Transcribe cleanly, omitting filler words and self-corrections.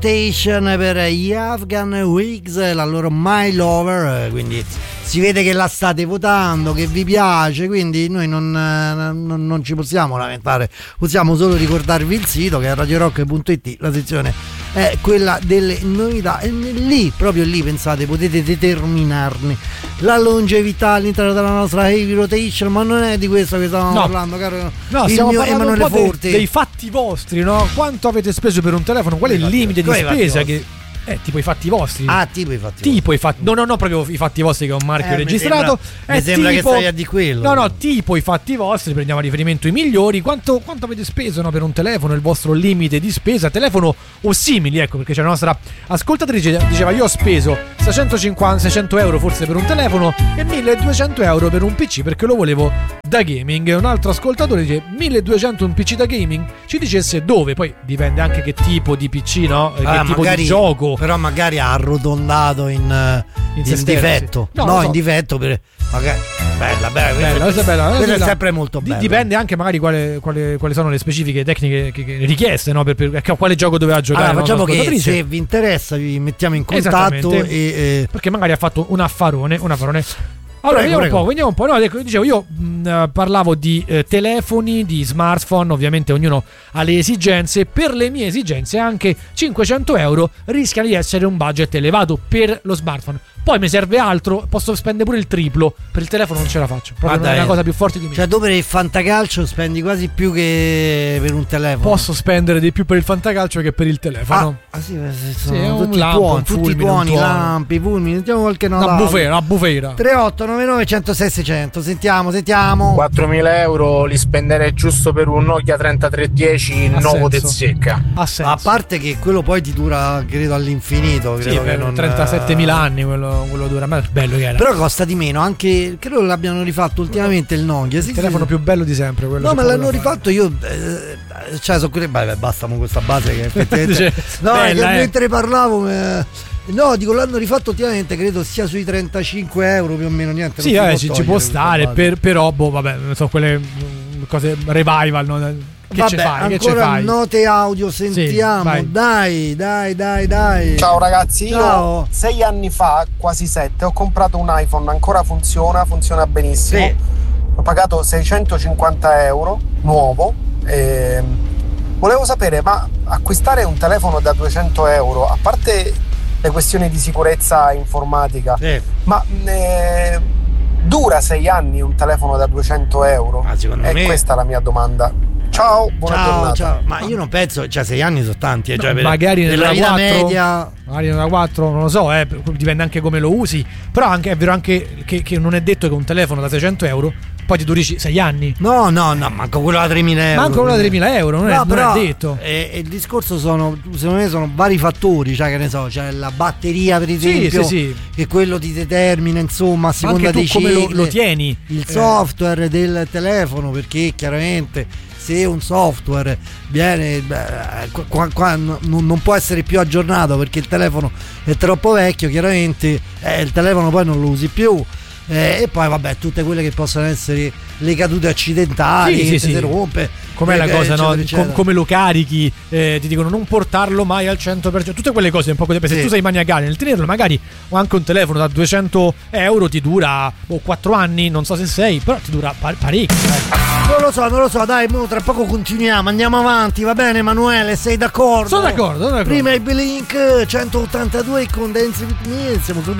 Rotation per gli Afghan Wigs, la loro My Lover, quindi si vede che la state votando, che vi piace, quindi noi non ci possiamo lamentare, possiamo solo ricordarvi il sito che è radiorock.it, la sezione è quella delle novità e lì, proprio lì, pensate, potete determinarne la longevità all'interno della nostra Heavy Rotation, ma non è di questo che stavamo parlando, caro. No, il stiamo mio parlando Emanuele un po' Forti. dei fatti vostri, no? Quanto avete speso per un telefono? Qual è il limite di spesa che... tipo i fatti vostri. Tipo i fatti No, proprio i fatti vostri, che è un marchio registrato. Mi sembra che stai a di quello. No, tipo i fatti vostri, prendiamo a riferimento i migliori. Quanto avete speso, no, per un telefono, il vostro limite di spesa, telefono o simili, ecco, perché c'è la nostra ascoltatrice diceva: io ho speso 600 euro forse per un telefono e 1200 euro per un PC perché lo volevo da gaming. Un altro ascoltatore dice 1200 un PC da gaming, ci dicesse dove, poi dipende anche che tipo di PC, no? Che tipo di gioco. Però magari ha arrotondato in difetto. Sì. In difetto per magari bella. Questo è sempre molto bello. Dipende anche magari quali sono le specifiche tecniche che richieste, no? Per quale gioco doveva giocare. Allora, facciamo che se vi interessa vi mettiamo in contatto perché magari ha fatto un affarone. Allora, vediamo un po'. No, dicevo, io parlavo di telefoni, di smartphone, ovviamente ognuno ha le esigenze. Per le mie esigenze anche 500 euro rischia di essere un budget elevato per lo smartphone. Poi mi serve altro, posso spendere pure il triplo. Per il telefono non ce la faccio, proprio è una cosa più forte di me. Cioè tu per il fantacalcio spendi quasi più che per un telefono. Posso spendere di più per il fantacalcio che per il telefono. Sì, sono tutti tuoni, lampi, fulmini. Sentiamo qualche nota. Una bufera. 3899 106 600. Sentiamo 4.000 euro li spenderei giusto per un Nokia 3310 nuovo Tezzecca. A parte che quello poi ti dura credo all'infinito, credo che non 37.000 anni quello dura, ma è bello che era. Però costa di meno, anche credo l'abbiano rifatto ultimamente il Nokia. Il telefono più bello di sempre, quello. No, ma l'hanno rifatto io sono quelli. Basta con questa base che effettivamente mentre parlavo no, dico, l'hanno rifatto ultimamente, credo sia sui 35 euro più o meno, niente. Sì, ci può stare, però vabbè, non so, quelle cose revival, no? Ancora note audio, sentiamo. Sì, dai. Ciao ragazzi, io 6 anni fa, quasi 7, ho comprato un iPhone, ancora funziona benissimo. Sì. Ho pagato 650 euro nuovo. Volevo sapere, ma acquistare un telefono da 200 euro, a parte le questioni di sicurezza informatica, ma dura 6 anni un telefono da 200 euro? Secondo me questa è la mia domanda. Ciao, buona giornata. Ciao. Ma io non penso, 6 anni sono tanti, magari nella vita 4, media. Magari nella 4, non lo so, dipende anche come lo usi. Però è vero anche che non è detto che un telefono da 600 euro poi ti duri 6 anni. No, manco quello da 3.000 euro. Manco quello da 3.000 euro, non è detto. Il discorso secondo me sono vari fattori, cioè che ne so, c'è la batteria per esempio, che quello ti determina, insomma, a seconda dei come lo tieni. Il software del telefono, perché chiaramente se un software viene non può essere più aggiornato perché il telefono è troppo vecchio, chiaramente il telefono poi non lo usi più. E poi vabbè, tutte quelle che possono essere le cadute accidentali, si rompe. Com'è la cosa, eccetera, no? eccetera. Come lo carichi, ti dicono non portarlo mai al 100%. Tutte quelle cose un po' così. Se tu sei maniacale nel tenerlo, magari o anche un telefono da 200 euro ti dura 4 anni, non so se sei, però ti dura parecchio. Non lo so, dai, tra poco continuiamo, andiamo avanti, va bene Emanuele, sei d'accordo? Sono d'accordo. Prima il Blink 182 con Dance With Me, siamo sul